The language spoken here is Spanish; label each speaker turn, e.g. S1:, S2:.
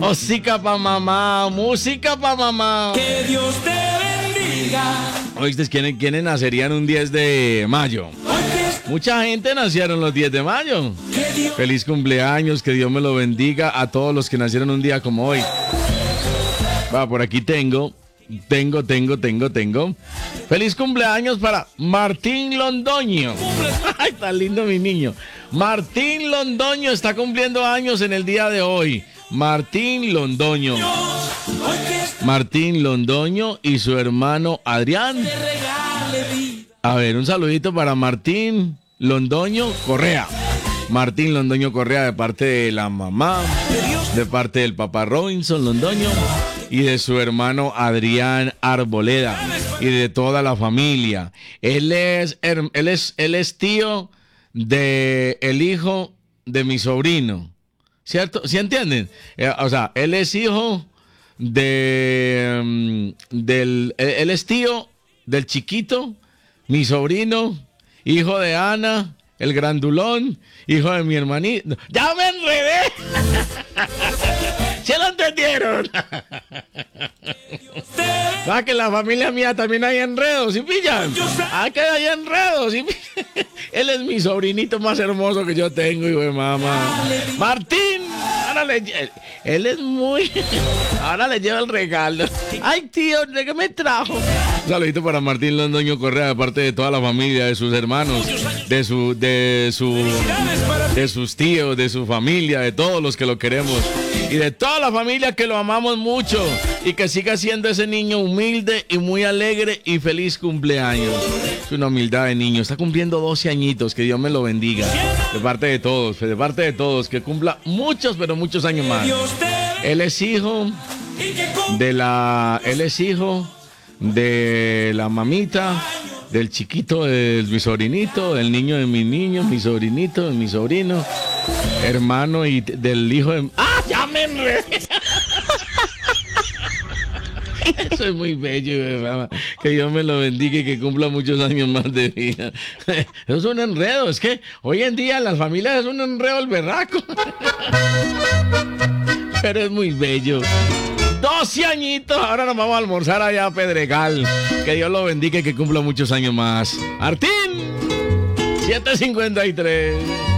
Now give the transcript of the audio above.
S1: Música pa' mamá, música pa' mamá.
S2: Que Dios te bendiga.
S1: ¿Oíste quiénes nacerían un 10 de mayo? Mucha gente nacieron los 10 de mayo. Feliz cumpleaños, que Dios me lo bendiga a todos los que nacieron un día como hoy. Va, por aquí tengo. Feliz cumpleaños para Martín Londoño. Ay, está lindo mi niño. Martín Londoño está cumpliendo años en el día de hoy. Martín Londoño y su hermano Adrián. A ver, un saludito para Martín Londoño Correa. Martín Londoño Correa de parte de la mamá, de parte del papá Robinson Londoño y de su hermano Adrián Arboleda y de toda la familia. Él es tío de el hijo de mi sobrino, ¿cierto? ¿Sí entienden? O sea, él es hijo él es tío del chiquito, mi sobrino, hijo de Ana, el grandulón, hijo de mi hermanito. ¡Ya me enredé! ¿Se lo entendieron? ¿Sabes que en la familia mía también hay enredos? ¿Sí pillan? Que hay enredos. ¿Sí? Él es mi sobrinito más hermoso que yo tengo, hijo de mamá. Martín. Él es muy... Ahora le lleva el regalo. Ay, tío, ¿de qué me trajo? Un saludito para Martín Londoño Correa de parte de toda la familia, de sus hermanos, de sus tíos, de su familia, de todos los que lo queremos y de toda la familia que lo amamos mucho y que siga siendo ese niño humilde y muy alegre y feliz cumpleaños. Es una humildad de niño, está cumpliendo 12 añitos, que Dios me lo bendiga. De parte de todos, que cumpla muchos, pero muchos años más. Él es hijo de la mamita, del chiquito de mi sobrinito, del niño de mi niño, mi sobrinito, de mi sobrino, hermano y del hijo de... ¡Ah, ya me enredé! Eso es muy bello, que Dios me lo bendiga y que cumpla muchos años más de vida. Eso es un enredo, es que hoy en día las familias es un enredo el berraco. Pero es muy bello. 12 añitos, ahora nos vamos a almorzar allá a Pedregal. Que Dios lo bendiga y que cumpla muchos años más. Martín, 7:53.